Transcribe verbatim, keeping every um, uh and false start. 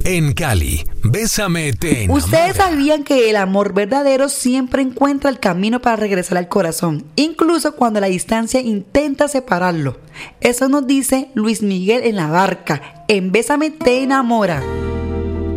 En Cali, Bésame te enamora. Ustedes sabían que el amor verdadero siempre encuentra el camino para regresar al corazón, incluso cuando la distancia intenta separarlo. Eso nos dice Luis Miguel en La Barca, en Bésame te enamora.